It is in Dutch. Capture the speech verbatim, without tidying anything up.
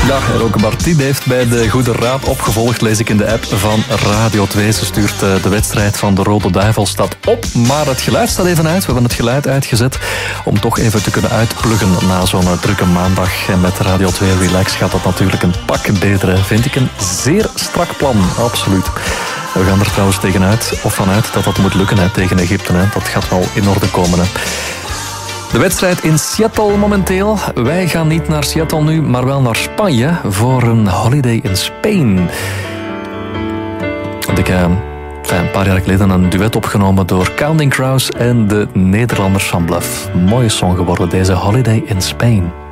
Ja, en ook Martien heeft bij de Goede Raad opgevolgd, lees ik in de app van Radio twee. Ze stuurt de wedstrijd van de Rode Duivels staat op, maar het geluid staat even uit. We hebben het geluid uitgezet om toch even te kunnen uitpluggen na zo'n drukke maandag. En met Radio twee Relax gaat dat natuurlijk een pak beter. Vind ik een zeer strak plan, absoluut. We gaan er trouwens tegenuit, of vanuit, dat dat moet lukken hè, tegen Egypte. Hè. Dat gaat wel in orde komen. Hè. De wedstrijd in Seattle momenteel. Wij gaan niet naar Seattle nu, maar wel naar Spanje voor een holiday in Spain. Ik heb een paar jaar geleden een duet opgenomen door Counting Crows en de Nederlanders van Bluff. Mooie song geworden, deze Holiday in Spain.